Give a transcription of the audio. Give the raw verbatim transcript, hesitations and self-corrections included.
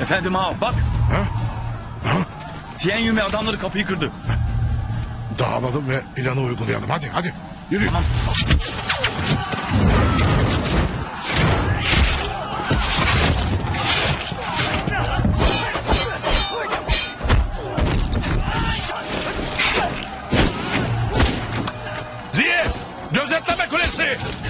Efendim ağa bak. Ha? Ha? Tien Yume adamları kapıyı kırdı. Dağılalım ve planı uygulayalım. Hadi hadi yürü. Tamam. Ziye! Gözetleme kulesi!